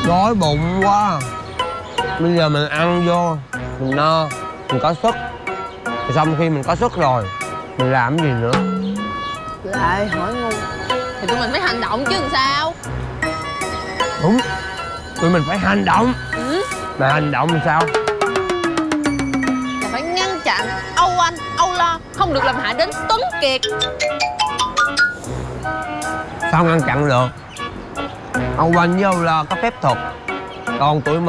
Đói bụng quá. Bây giờ mình ăn vô, mình no, mình có sức. Rồi xong khi mình có sức rồi, mình làm cái gì nữa? Lại hỏi ngu. Thì tụi mình phải hành động chứ làm sao. Đúng, tụi mình phải hành động. Ừ. Mà hành động làm sao? Là phải ngăn chặn Âu Anh, Âu Lo không được làm hại đến Tuấn Kiệt. Sao ngăn chặn được? Âu Anh với Âu Lo có phép thuật, còn tụi mình